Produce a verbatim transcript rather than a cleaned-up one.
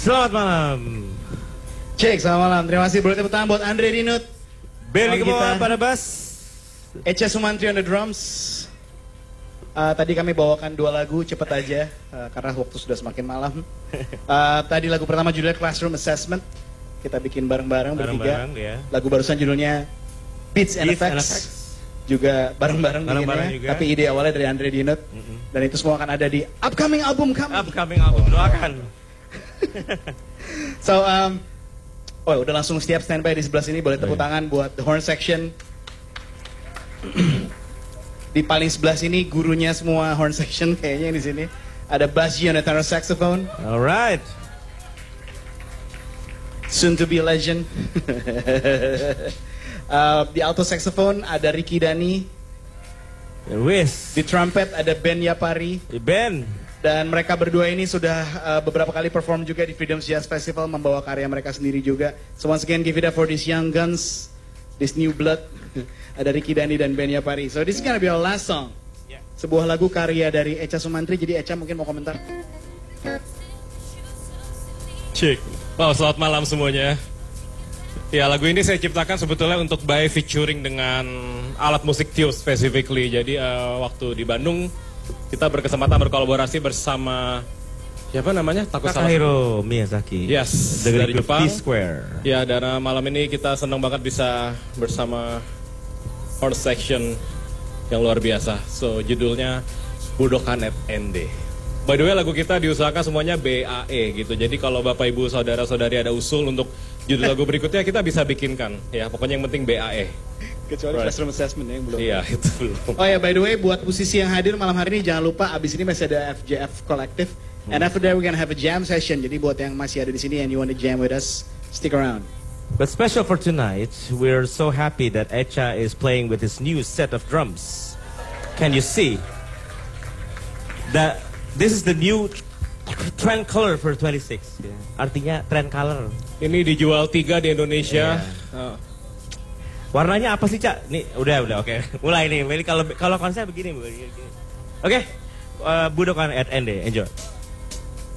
Selamat malam. Cek, selamat malam. Terima kasih. Boleh tepuk tangan buat Andre Dinut, Benny Kemauan pada bass, Echa Sumantri on the drums. Uh, tadi kami bawakan dua lagu, cepet aja, uh, karena waktu sudah semakin malam. Uh, tadi lagu pertama judulnya Classroom Assessment. Kita bikin bareng-bareng bertiga. ya. Lagu barusan judulnya Beats and Beats and Effects. Effects. Juga bareng-bareng Bareng-bareng bikinnya. juga. Tapi ide awalnya dari Andre Dinut. Mm -mm. Dan itu semua akan ada di upcoming album kami. Upcoming album, doakan. So, um, oh udah langsung siap standby di sebelah sini. Boleh tepuk tangan buat the horn section. Di paling sebelah sini gurunya semua horn section kayaknya di sini. Ada Bass G on the tenor saxophone. Alright. Soon to be a legend. uh, di alto saxophone ada Ricky Dani. Wis. Di trumpet ada Ben Yapari. Ben. Dan mereka berdua ini sudah uh, beberapa kali perform juga di Freedom Jazz Festival, membawa karya mereka sendiri juga. So once again give it up for these young guns, this new blood. Ada Ricky Dani dan Ben Yapari. So this is gonna be our last song. Yeah. Sebuah lagu karya dari Echa Sumantri. Jadi Echa mungkin mau komentar. Cik. Oh, selamat malam semuanya. Ya, lagu ini saya ciptakan sebetulnya untuk by featuring dengan alat musik Tio specifically. Jadi uh, waktu di Bandung kita berkesempatan berkolaborasi bersama siapa namanya? Takut salah. Takahiro Miyazaki. Yes, dari, dari grup Jepang. T-Square. Ya, dan uh, malam ini kita senang banget bisa bersama horn section yang luar biasa. So, judulnya Budokan at N D. By the way, lagu kita diusahakan semuanya B A E gitu. Jadi kalau Bapak Ibu Saudara-saudari ada usul untuk judul lagu berikutnya, kita bisa bikinkan. Ya, pokoknya yang penting B A E. Kecuali Right. Classroom Assessment ya yang belum. Iya, itu belum. Oh ya, by the way, buat musisi yang hadir malam hari ini jangan lupa abis ini masih ada F J F Collective. And after that we're gonna have a jam session. Jadi buat yang masih ada di sini and you want to jam with us, stick around. But special for tonight, we're so happy that Echa is playing with his new set of drums. Can you see? That this is the new trend color for twenty-six. Artinya trend color. Ini dijual tiga di Indonesia. Iya. Uh, Warnanya apa sih, Cak? Nih, udah, udah, oke. Mulai nih. Ini kalau kalau konsep begini, begini. Oke. Uh, Budokan at N D. Enjoy.